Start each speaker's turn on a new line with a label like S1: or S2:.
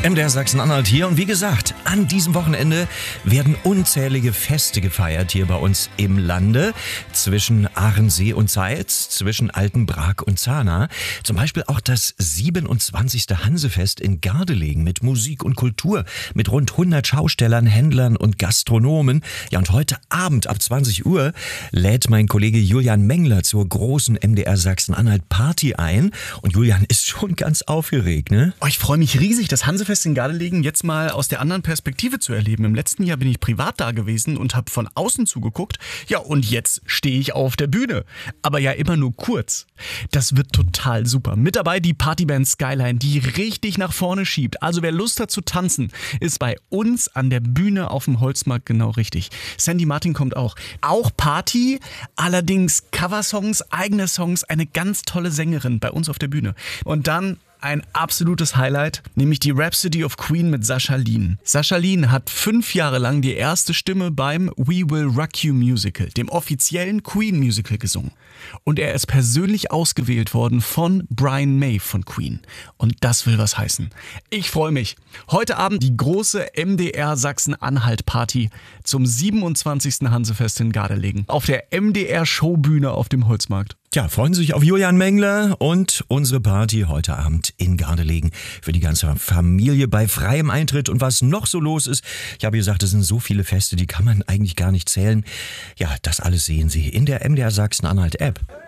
S1: MDR Sachsen-Anhalt hier und wie gesagt, an diesem Wochenende werden unzählige Feste gefeiert hier bei uns im Lande, zwischen Aachensee und Zeitz, zwischen Altenbrak und Zahna. Zum Beispiel auch das 27. Hansefest in Gardelegen mit Musik und Kultur, mit rund 100 Schaustellern, Händlern und Gastronomen. Ja, und heute Abend ab 20 Uhr lädt mein Kollege Julian Mengler zur großen MDR Sachsen-Anhalt Party ein. Und Julian ist schon ganz aufgeregt, ne?
S2: Oh, ich freue mich riesig, das Hansefest in Gardelegen jetzt mal aus der anderen Perspektive zu erleben. Im letzten Jahr bin ich privat da gewesen und habe von außen zugeguckt. Ja, und jetzt stehe ich auf der Bühne. Aber ja immer nur kurz. Das wird total super. Mit dabei die Partyband Skyline, die richtig nach vorne schiebt. Also wer Lust hat zu tanzen, ist bei uns an der Bühne auf dem Holzmarkt genau richtig. Sandy Martin kommt auch. Auch Party, allerdings Coversongs, eigene Songs, eine ganz tolle Sängerin bei uns auf der Bühne. Und dann ein absolutes Highlight, nämlich die Rhapsody of Queen mit Sascha Lien. Sascha Lien hat 5 Jahre lang die erste Stimme beim We Will Rock You Musical, dem offiziellen Queen Musical, gesungen. Und er ist persönlich ausgewählt worden von Brian May von Queen. Und das will was heißen. Ich freue mich. Heute Abend die große MDR Sachsen-Anhalt Party zum 27. Hansefest in Gardelegen auf der MDR Showbühne auf dem Holzmarkt.
S1: Tja, freuen Sie sich auf Julian Mengler und unsere Party heute Abend in Gardelegen für die ganze Familie bei freiem Eintritt. Und was noch so los ist, ich habe gesagt, es sind so viele Feste, die kann man eigentlich gar nicht zählen. Ja, das alles sehen Sie in der MDR Sachsen-Anhalt App.